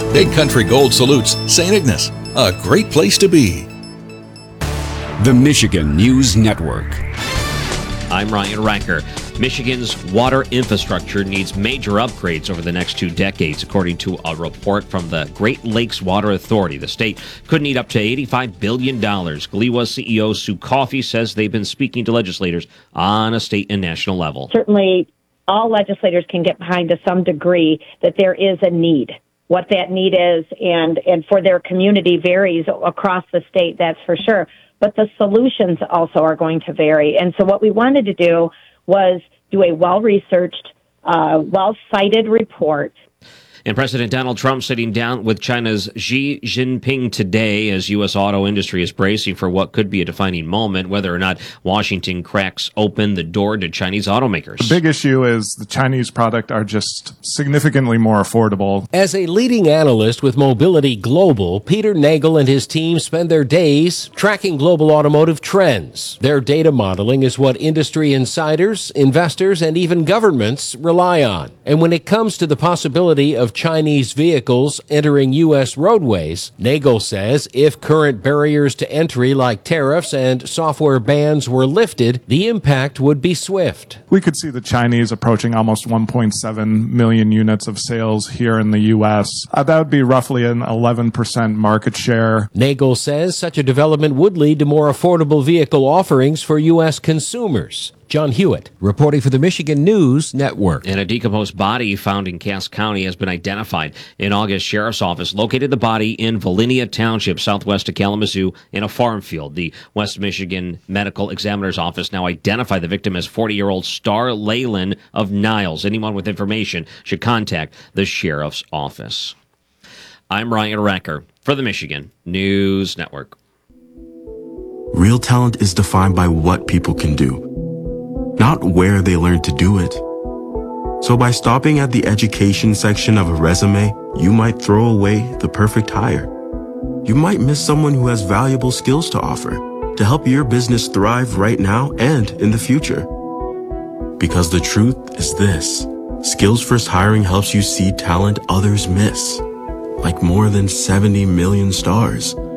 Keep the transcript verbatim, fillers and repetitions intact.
Big Country Gold salutes Saint Ignace, a great place to be. The Michigan News Network. I'm Ryan Ranker. Michigan's water infrastructure needs major upgrades over the next two decades, according to a report from the Great Lakes Water Authority. The state could need up to eighty-five billion dollars. Glewa C E O Sue Coffey says they've been speaking to legislators on a state and national level. Certainly, all legislators can get behind to some degree that there is a need. What that need is and, and for their community varies across the state, that's for sure. But the solutions also are going to vary. And so what we wanted to do was do a well-researched, uh, well-cited report. And President Donald Trump sitting down with China's Xi Jinping today as U S auto industry is bracing for what could be a defining moment, whether or not Washington cracks open the door to Chinese automakers. The big issue is the Chinese product are just significantly more affordable. As a leading analyst with Mobility Global, Peter Nagel and his team spend their days tracking global automotive trends. Their data modeling is what industry insiders, investors, and even governments rely on. And when it comes to the possibility of Chinese vehicles entering U S roadways, Nagel says if current barriers to entry like tariffs and software bans were lifted, the impact would be swift. We could see the Chinese approaching almost one point seven million units of sales here in the U S. Uh, that would be roughly an eleven percent market share. Nagel says such a development would lead to more affordable vehicle offerings for U S consumers. John Hewitt, reporting for the Michigan News Network. And a decomposed body found in Cass County has been identified. In August, Sheriff's Office located the body in Vollinia Township, southwest of Kalamazoo, in a farm field. The West Michigan Medical Examiner's Office now identified the victim as forty-year-old Star Leyland of Niles. Anyone with information should contact the Sheriff's Office. I'm Ryan Ranker for the Michigan News Network. Real talent is defined by what people can do, not where they learn to do it. So by stopping at the education section of a resume, you might throw away the perfect hire. You might miss someone who has valuable skills to offer to help your business thrive right now and in the future. Because the truth is this: Skills First Hiring helps you see talent others miss, like more than seventy million stars.